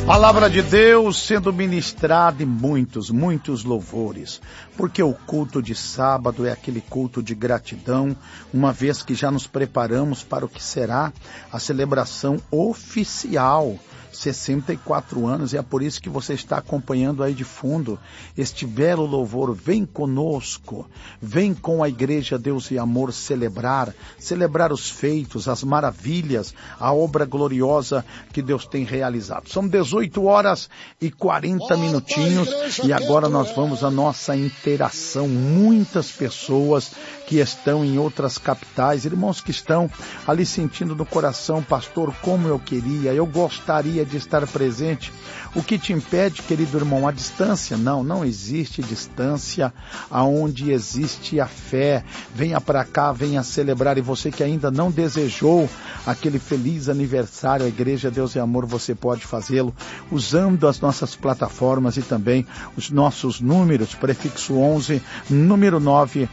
Palavra de Deus sendo ministrada em muitos louvores, porque o culto de sábado é aquele culto de gratidão, uma vez que já nos preparamos para o que será a celebração oficial, 64 anos, e é por isso que você está acompanhando aí de fundo este belo louvor. Vem conosco, vem com a Igreja Deus e Amor celebrar os feitos, as maravilhas, a obra gloriosa que Deus tem realizado. São 18 horas e 40 minutinhos e agora nós vamos à nossa interação. Muitas pessoas que estão em outras capitais, irmãos que estão ali sentindo no coração, pastor, como eu queria, eu gostaria de estar presente. O que te impede, querido irmão? A distância? Não existe distância aonde existe a fé. Venha para cá, venha celebrar. E você que ainda não desejou aquele feliz aniversário à Igreja Deus e Amor, você pode fazê-lo usando as nossas plataformas e também os nossos números, prefixo 11, número 9,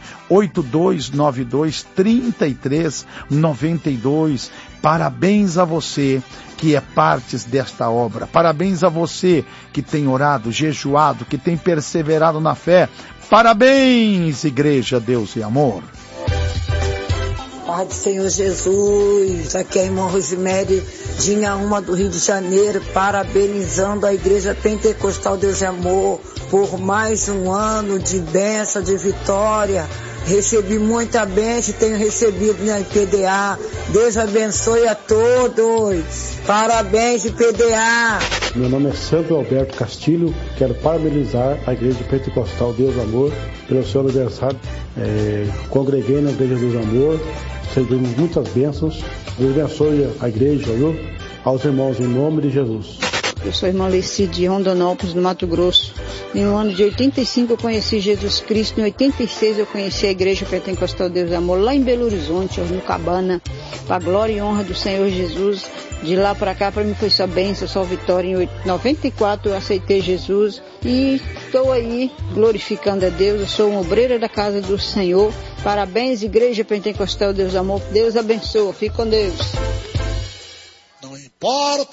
8292-3392. Parabéns a você que é parte desta obra. Parabéns a você que tem orado, jejuado, que tem perseverado na fé. Parabéns, Igreja Deus e Amor. Pai do Senhor Jesus, aqui é a irmã Rosemary Dinha Uma do Rio de Janeiro, parabenizando a Igreja Pentecostal Deus e Amor por mais um ano de bênção, de vitória. Recebi muita bênção, tenho recebido na IPDA. Deus abençoe a todos. Parabéns, IPDA. Meu nome é Santo Alberto Castilho. Quero parabenizar a Igreja Pentecostal Deus Amor pelo seu aniversário. Congreguei na Igreja Deus Amor, recebemos muitas bênçãos. Deus abençoe a igreja, viu? Aos irmãos, em nome de Jesus. Eu sou a irmã Leci de Rondonópolis, no Mato Grosso. No ano de 85 eu conheci Jesus Cristo, em 86 eu conheci a Igreja Pentecostal Deus e Amor, lá em Belo Horizonte, no Cabana, para a glória e honra do Senhor Jesus. De lá para cá, para mim foi só bênção, só vitória. Em 94 eu aceitei Jesus e estou aí glorificando a Deus. Eu sou uma obreira da casa do Senhor. Parabéns, Igreja Pentecostal Deus e Amor. Deus abençoe. Fique com Deus. Não importa.